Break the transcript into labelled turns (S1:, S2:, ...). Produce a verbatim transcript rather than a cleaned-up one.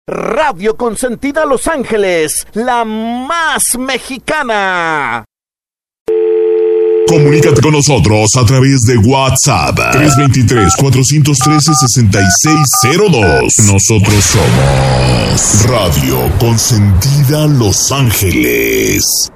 S1: Radio Consentida Los Ángeles, la más mexicana.
S2: Comunícate con nosotros a través de WhatsApp tres dos tres, cuatro uno tres, seis seis cero dos. Nosotros somos Radio Consentida Los Ángeles.